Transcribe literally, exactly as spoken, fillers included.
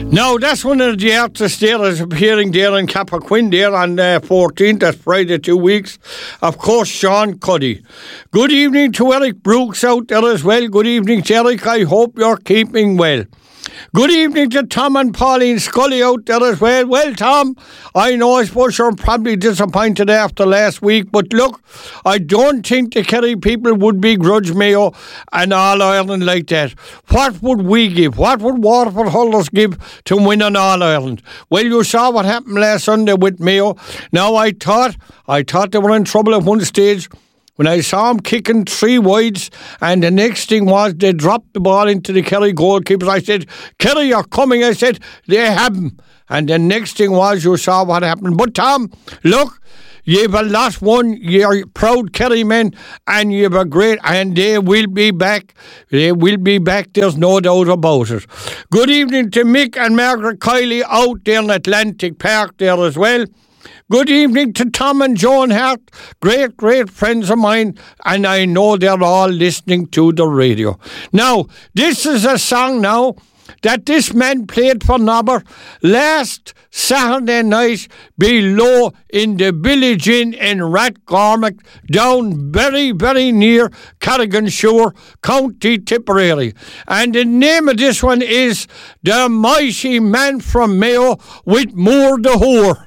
Now, that's one of the artists there is appearing there in Cappoquin there on the fourteenth, that's Friday, two weeks. Of course, Sean Cuddy. Good evening to Eric Brooks out there as well. Good evening to Eric. I hope you're keeping well. Good evening to Tom and Pauline Scully out there as well. Well, Tom, I know I suppose you're probably disappointed after last week, but look, I don't think the Kerry people would begrudge Mayo and All Ireland like that. What would we give? What would Waterford holders give to win an All Ireland? Well, you saw what happened last Sunday with Mayo. Now, I thought, I thought they were in trouble at one stage when I saw him kicking three wides, and the next thing was they dropped the ball into the Kerry goalkeepers. I said, Kerry, you're coming. I said, they haven't. And the next thing was you saw what happened. But Tom, look, you've a lot won. You're proud Kerry men, and you've a great, and they will be back. They will be back. There's no doubt about it. Good evening to Mick and Margaret Kiley out there in Atlantic Park there as well. Good evening to Tom and Joan Hart, great, great friends of mine, and I know they're all listening to the radio. Now, this is a song now that this man played for Nobber last Saturday night below in the Village Inn in Rathgormack, down very, very near Carrigan-Shore, County Tipperary. And the name of this one is The Mighty Man from Mayo with Moore the Whore.